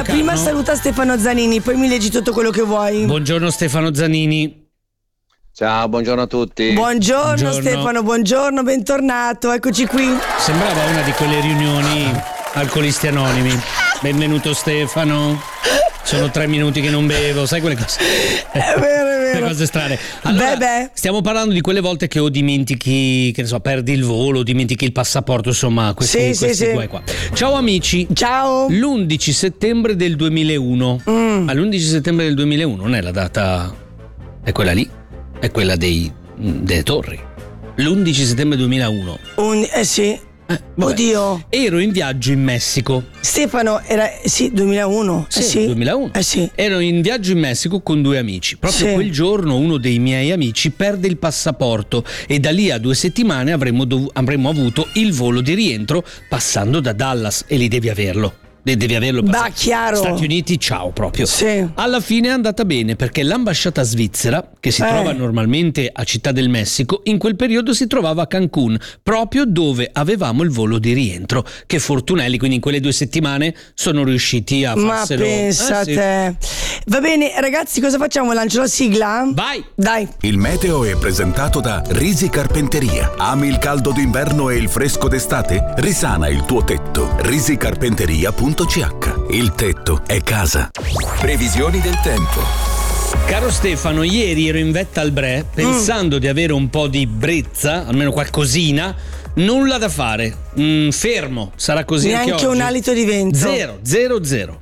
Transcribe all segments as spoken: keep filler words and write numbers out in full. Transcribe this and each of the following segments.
Prima saluta Stefano Zanini, poi mi leggi tutto quello che vuoi. Buongiorno Stefano Zanini. Ciao, buongiorno a tutti. Buongiorno, Buongiorno. Stefano, buongiorno, bentornato, eccoci qui. Sembrava una di quelle riunioni alcolisti anonimi. Benvenuto Stefano. Sono tre minuti che non bevo, sai quelle cose? È vero, è vero. Le cose strane. Allora, beh, beh. stiamo parlando di quelle volte che o dimentichi, che ne so, perdi il volo, dimentichi il passaporto, insomma, questi, Sì, questi sì, guai sì. qua. Ciao amici. Ciao. L'undici settembre del duemilauno. Mm. Ma l'undici settembre del duemilauno non è la data, è quella lì, è quella dei, delle torri. L'undici settembre duemilauno. Un, eh sì. Eh, vabbè. Oddio. Ero in viaggio in Messico. Stefano era, sì, duemilauno. Sì, eh sì. duemilauno. Eh sì. Ero in viaggio in Messico con due amici. Proprio Sì. quel giorno uno dei miei amici perde il passaporto e da lì a due settimane avremmo, dov- avremmo avuto il volo di rientro passando da Dallas e lì devi averlo. De- devi averlo. Bah, chiaro. Stati Uniti, ciao proprio. Sì. Alla fine è andata bene perché l'ambasciata svizzera, che si Eh. trova normalmente a Città del Messico, in quel periodo si trovava a Cancun, proprio dove avevamo il volo di rientro. Che fortunelli, quindi in quelle due settimane sono riusciti a Ma farselo. pensa a Eh, sì. te. Va bene, ragazzi, cosa facciamo? Lancio la sigla? Vai! Dai. Il meteo è presentato da Risi Carpenteria. Ami il caldo d'inverno e il fresco d'estate? Risana il tuo tetto. risicarpenteria punto c h. Il tetto è casa. Previsioni del tempo. Caro Stefano, ieri ero in vetta al Bre pensando di avere un po' di brezza, almeno qualcosina. Nulla da fare. Mm, fermo. Sarà così anche Neanche oggi. un alito di vento. Zero, zero, zero.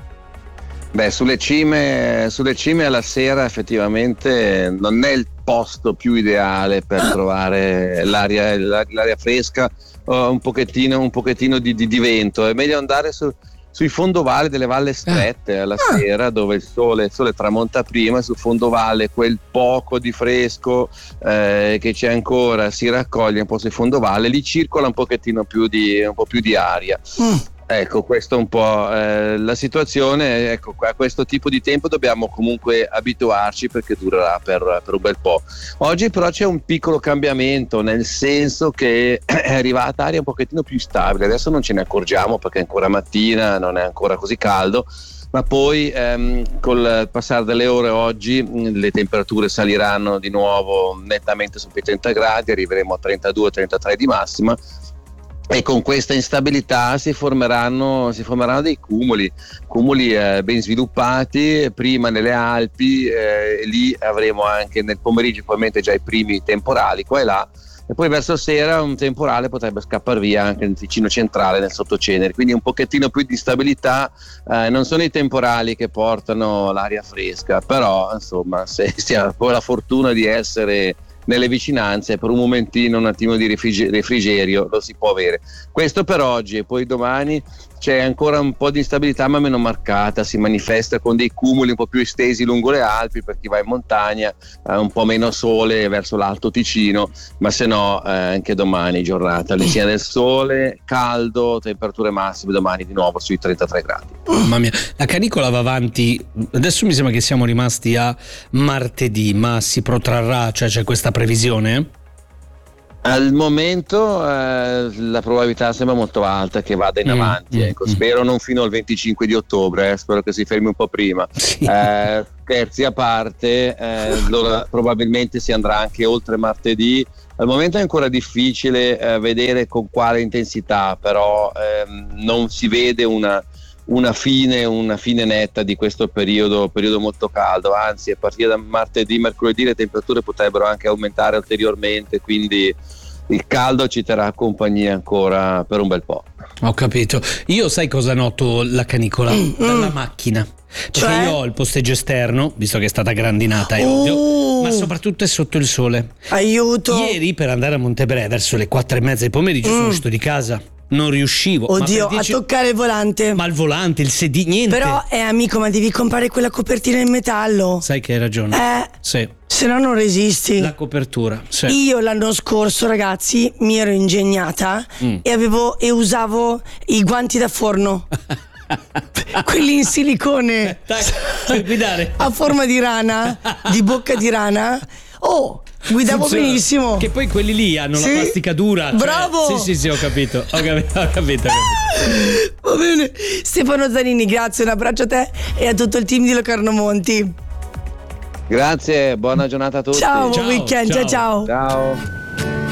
Beh, sulle cime, sulle cime alla sera effettivamente non è il posto più ideale per trovare l'aria, l'aria fresca, o un pochettino, un pochettino di, di, di vento. È meglio andare su, sui fondovalle delle valle strette alla Ah. sera, dove il sole, il sole tramonta prima, sul fondovalle quel poco di fresco eh, che c'è ancora si raccoglie un po' sui fondovalle, lì circola un pochettino più di, un po' più di aria. Mm. Ecco, questo è un po' eh, la situazione. Ecco, a questo tipo di tempo dobbiamo comunque abituarci perché durerà per, per un bel po'. Oggi però c'è un piccolo cambiamento, nel senso che è arrivata aria un pochettino più stabile. Adesso non ce ne accorgiamo perché è ancora mattina, non è ancora così caldo, ma poi ehm, col passare delle ore oggi mh, le temperature saliranno di nuovo nettamente sopra i trenta gradi, arriveremo a trentadue trentatré di massima. E con questa instabilità si formeranno, si formeranno dei cumuli, cumuli eh, ben sviluppati, prima nelle Alpi, eh, e lì avremo anche nel pomeriggio probabilmente già i primi temporali qua e là, e poi verso sera un temporale potrebbe scappare via anche nel Ticino centrale, nel sottocenere, quindi un pochettino più di stabilità. Eh, non sono i temporali che portano l'aria fresca, però insomma se si ha poi la fortuna di essere nelle vicinanze, per un momentino un attimo di refrige- refrigerio lo si può avere. Questo per oggi, e poi domani c'è ancora un po' di instabilità ma meno marcata, si manifesta con dei cumuli un po' più estesi lungo le Alpi per chi va in montagna, eh, un po' meno sole verso l'Alto Ticino, ma se no eh, anche domani giornata all'insegna del sole, caldo, temperature massime domani di nuovo sui trentatré gradi. Mamma mia, la canicola va avanti. Adesso mi sembra che siamo rimasti a martedì, ma si protrarrà, cioè c'è questa previsione? Al momento eh, la probabilità sembra molto alta che vada in Mm, avanti, mm, ecco. mm. Spero non fino al venticinque di ottobre, eh, spero che si fermi un po' prima. Sì. Eh, terzi a parte, eh, allora probabilmente si andrà anche oltre martedì. Al momento è ancora difficile eh, vedere con quale intensità, però ehm, non si vede una, una fine, una fine netta di questo periodo, periodo molto caldo, anzi a partire da martedì, mercoledì le temperature potrebbero anche aumentare ulteriormente, quindi il caldo ci terrà compagnia ancora per un bel po'. Ho capito. Io sai cosa noto la canicola? Dalla macchina. Perché Cioè? io ho il posteggio esterno, visto che è stata grandinata, è Oh. ovvio, ma soprattutto è sotto il sole. Aiuto. Ieri per andare a Montebre verso le quattro e mezza di pomeriggio sono uscito di casa. Non riuscivo. ma Oddio, per dieci- a toccare il volante. Ma il volante, il sedile, niente. Però, eh, amico, ma devi comprare quella copertina in metallo. Sai che hai ragione. Eh, Sì. se no non resisti. La copertura. Sì. Io l'anno scorso, ragazzi, mi ero ingegnata Mm. e avevo e usavo i guanti da forno. Quelli in silicone Dai, per guidare. a forma di rana, di bocca di rana. Oh, guidavo Funziona. benissimo. Che poi quelli lì hanno Sì. la plastica dura. Cioè- Bravo. Sì, sì, sì, ho capito. Ho capito, ho capito. Ho capito. Va bene. Stefano Zanini, grazie, un abbraccio a te e a tutto il team di Locarno Monti. Grazie, buona giornata a tutti. Ciao, buon Ciao, weekend, ciao ciao. ciao. Ciao.